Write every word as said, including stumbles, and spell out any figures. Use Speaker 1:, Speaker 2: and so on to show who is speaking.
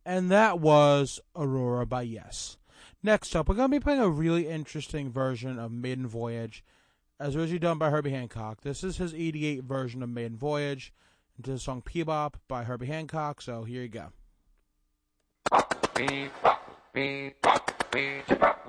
Speaker 1: And that was Aurora by Yes. Next up, we're going to be playing a really interesting version of Maiden Voyage, as originally done by Herbie Hancock. This is his eighty-eight version of Maiden Voyage, into the song Bebop by Herbie Hancock, so here you go. Bebop, bebop, bebop.